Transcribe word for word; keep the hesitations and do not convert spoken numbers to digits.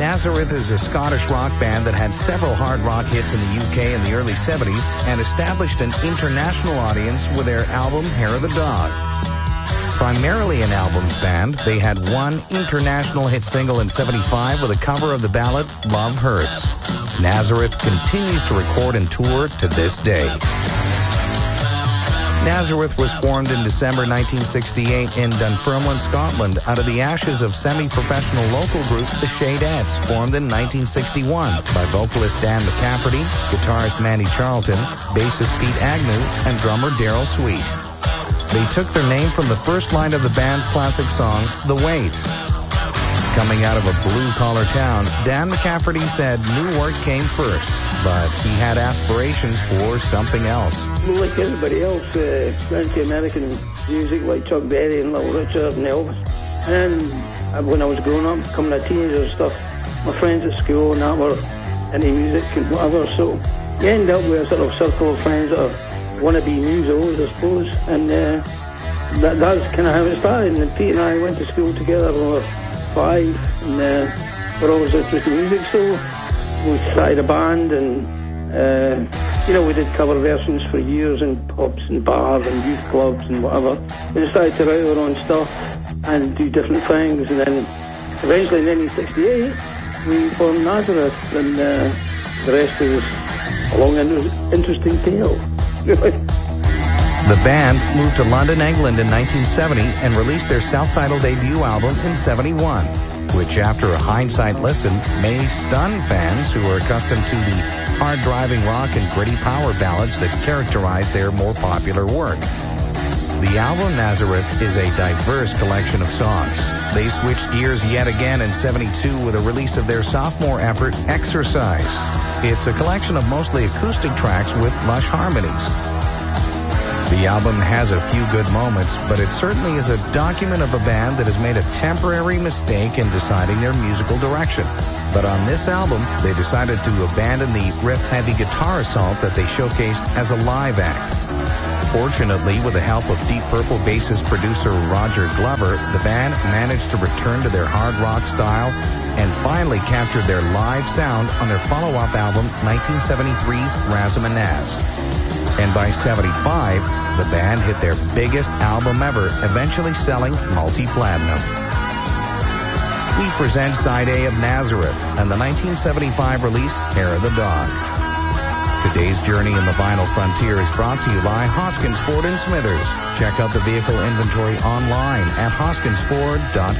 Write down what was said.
Nazareth is a Scottish rock band that had several hard rock hits in the U K in the early seventies and established an international audience with their album Hair of the Dog. Primarily an albums band, they had one international hit single in seventy-five with a cover of the ballad Love Hurts. Nazareth continues to record and tour to this day. Nazareth was formed in December nineteen sixty-eight in Dunfermline, Scotland, out of the ashes of semi-professional local group The Shadettes, formed in nineteen sixty-one by vocalist Dan McCafferty, guitarist Mandy Charlton, bassist Pete Agnew, and drummer Daryl Sweet. They took their name from the first line of the band's classic song, The Wait. Coming out of a blue-collar town, Dan McCafferty said Newark came first, but he had aspirations for something else. Well, like everybody else, uh, went to American music like Chuck Berry and Little Richard and Elvis. And then when I was growing up, becoming a teenager and stuff, my friends at school and that were into music and whatever, so you end up with a sort of circle of friends that are wannabe musos, I suppose, and uh, that, that's kind of how it started. And Pete and I went to school together when we were five, and uh, we're always interested in music, so we started a band, and uh, you know, we did cover versions for years in pubs and bars and youth clubs and whatever. We decided to write our own stuff and do different things, and then eventually in nineteen sixty-eight we formed Nazareth, and uh, the rest is a long and interesting tale. The band moved to London, England in nineteen seventy and released their self-titled debut album in seventy-one, which after a hindsight listen may stun fans who are accustomed to the hard-driving rock and gritty power ballads that characterize their more popular work. The album Nazareth is a diverse collection of songs. They switched gears yet again in seventy-two with a release of their sophomore effort, Exercise. It's a collection of mostly acoustic tracks with lush harmonies. The album has a few good moments, but it certainly is a document of a band that has made a temporary mistake in deciding their musical direction. But on this album, they decided to abandon the riff-heavy guitar assault that they showcased as a live act. Fortunately, with the help of Deep Purple bassist producer Roger Glover, the band managed to return to their hard rock style and finally captured their live sound on their follow-up album, nineteen seventy-three's Razum and Naz. And by seventy-five, the band hit their biggest album ever, eventually selling multi-platinum. We present Side A of Nazareth and the nineteen seventy-five release, Hair of the Dog. Today's journey in the vinyl frontier is brought to you by Hoskins Ford and Smithers. Check out the vehicle inventory online at hoskins ford dot com.